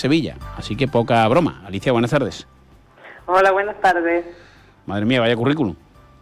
Sevilla, así que poca broma. Alicia, buenas tardes. Hola, buenas tardes. Madre mía, vaya currículum.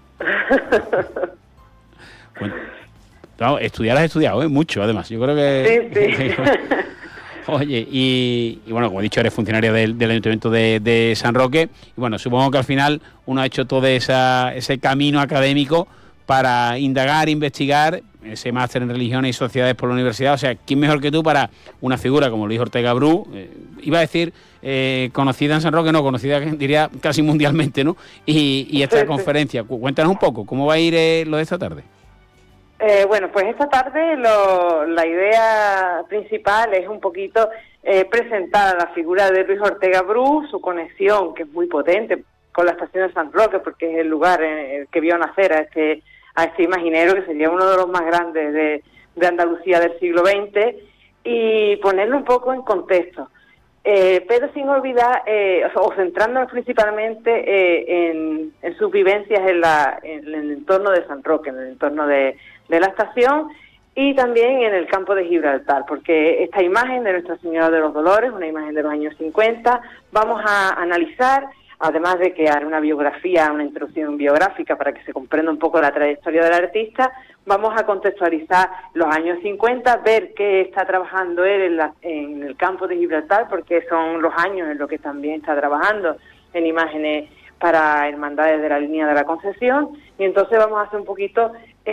Bueno, no, estudiar has estudiado, mucho además. Yo creo que... Sí. Oye, y bueno, como he dicho, eres funcionaria del Ayuntamiento de San Roque. Y bueno, supongo que al final uno ha hecho todo ese camino académico para indagar, investigar, ese máster en religiones y sociedades por la universidad. O sea, ¿quién mejor que tú para una figura como Luis Ortega Bru? Iba a decir conocida en San Roque, no, conocida diría casi mundialmente, ¿no? Y esta conferencia, cuéntanos un poco, ¿cómo va a ir lo de esta tarde? Bueno, pues esta tarde la idea principal es un poquito presentar a la figura de Luis Ortega Bru, su conexión, que es muy potente, con la estación de San Roque, porque es el lugar en el que vio nacer a este imaginero, que sería uno de los más grandes de Andalucía del siglo XX, y ponerlo un poco en contexto. Pero sin olvidar, o centrándonos principalmente en sus vivencias en el entorno de San Roque, en el entorno de la estación, y también en el campo de Gibraltar, porque esta imagen de Nuestra Señora de los Dolores, una imagen de los años 50, vamos a analizar, además de que hará una introducción biográfica para que se comprenda un poco la trayectoria del artista, vamos a contextualizar los años 50, ver qué está trabajando él en el campo de Gibraltar, porque son los años en los que también está trabajando en imágenes para hermandades de la línea de la Concepción, y entonces vamos a hacer un poquito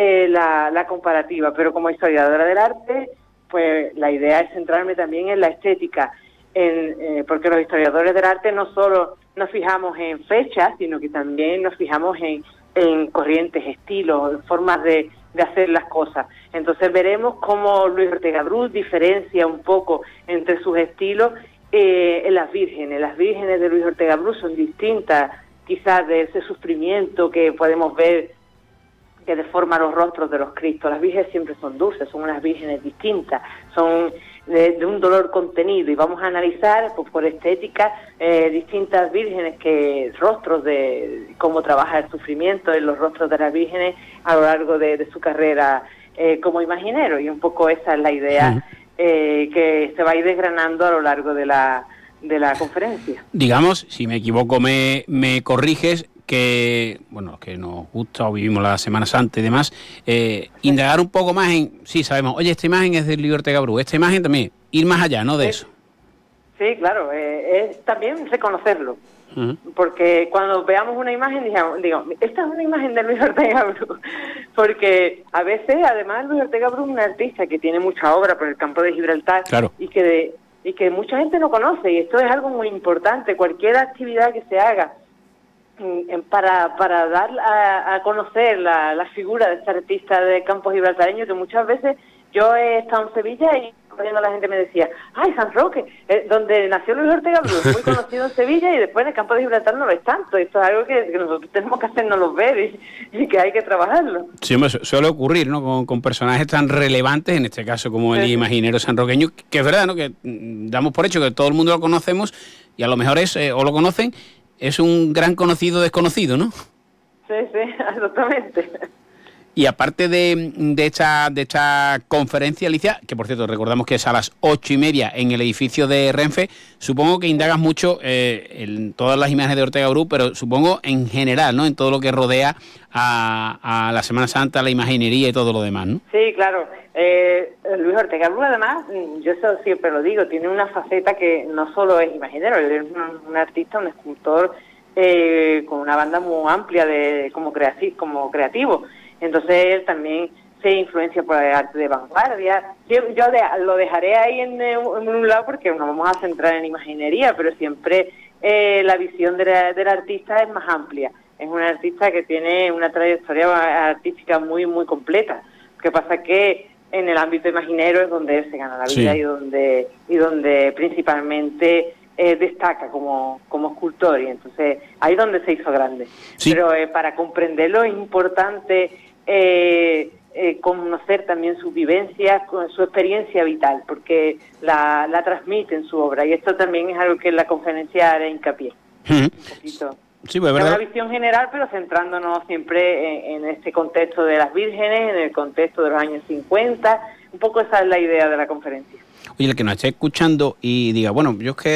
la comparativa, pero como historiadora del arte, pues la idea es centrarme también en la estética, porque los historiadores del arte no solo nos fijamos en fechas, sino que también nos fijamos en corrientes, estilos, formas de hacer las cosas. Entonces veremos cómo Luis Ortega Bru diferencia un poco entre sus estilos en las vírgenes. Las vírgenes de Luis Ortega Bru son distintas, quizás de ese sufrimiento que podemos ver que deforma los rostros de los Cristos. Las vírgenes siempre son dulces, son unas vírgenes distintas, son de un dolor contenido, y vamos a analizar pues, por estética distintas vírgenes, rostros de cómo trabaja el sufrimiento en los rostros de las vírgenes a lo largo de su carrera como imaginero, y un poco esa es la idea que se va a ir desgranando a lo largo de la conferencia. Digamos, si me equivoco me corriges, que, bueno, los que nos gusta o vivimos la Semana Santa y demás, indagar un poco más en, sí, sabemos, oye, esta imagen es de Luis Ortega Bru, esta imagen también, ir más allá, ¿no?, de eso. Sí, claro, es también reconocerlo, porque cuando veamos una imagen, digo, esta es una imagen de Luis Ortega Bru, porque a veces, además, Luis Ortega Bru es un artista que tiene mucha obra por el campo de Gibraltar, claro, y que mucha gente no conoce, y esto es algo muy importante. Cualquier actividad que se haga para dar a conocer la figura de este artista de campo gibraltareño, que muchas veces yo he estado en Sevilla y cuando la gente me decía, ¡ay, San Roque! Donde nació Luis Ortega Bru, muy conocido en Sevilla, y después en el campo de Gibraltar no lo es tanto. Esto es algo que nosotros tenemos que hacernos ver y que hay que trabajarlo. Sí, hombre, suele ocurrir, ¿no?, con personajes tan relevantes, en este caso como el imaginero sanroqueño, que es verdad, ¿no?, que damos por hecho que todo el mundo lo conocemos, y a lo mejor o lo conocen, es un gran conocido desconocido, ¿no? Sí, absolutamente. Y aparte de esta conferencia, Alicia, que por cierto recordamos que es a las 8:30 en el edificio de Renfe, supongo que indagas mucho en todas las imágenes de Ortega Bru, pero supongo en general, ¿no?, en todo lo que rodea a la Semana Santa, la imaginería y todo lo demás, ¿no? Sí, claro. Luis Ortega Bru, además, yo eso siempre lo digo, tiene una faceta que no solo es imaginero, él es un artista, un escultor con una banda muy amplia como creativo. Entonces él también se influencia por el arte de vanguardia. Yo lo dejaré ahí en un lado porque nos vamos a centrar en imaginería, pero siempre la visión del artista es más amplia. Es un artista que tiene una trayectoria artística muy, muy completa. Lo que pasa es que en el ámbito imaginero es donde él se gana la vida, y donde principalmente destaca como escultor, y entonces ahí es donde se hizo grande. Sí. Pero para comprenderlo es importante conocer también sus vivencias, su experiencia vital, porque la transmite en su obra, y esto también es algo que en la conferencia hará hincapié. Un poquito. Sí, pues, es una visión general, pero centrándonos siempre en este contexto de las vírgenes, en el contexto de los años 50, un poco esa es la idea de la conferencia. Oye, el que nos esté escuchando y diga, bueno, yo es que